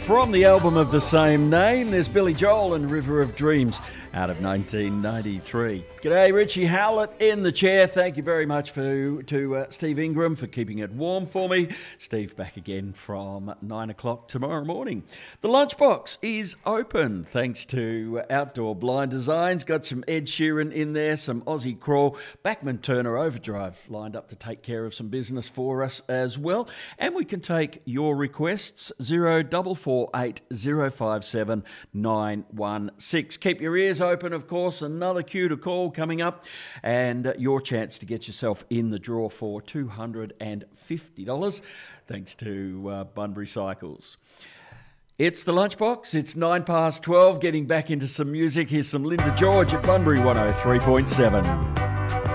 From the album of the same name, there's Billy Joel and River of Dreams out of 1993. G'day, Richie Howlett in the chair. Thank you very much to Steve Ingram for keeping it warm for me. Steve back again from 9 o'clock tomorrow morning. The lunchbox is open thanks to Outdoor Blind Designs. Got some Ed Sheeran in there, some Aussie Crawl, Bachman Turner Overdrive lined up to take care of some business for us as well. And we can take your requests, 0448 057 916. Keep your ears open, of course. Another cue to call coming up, and your chance to get yourself in the draw for $250 thanks to Bunbury Cycles. It's the Lunchbox. It's 12:09, getting back into some music. Here's some Linda George at Bunbury 103.7.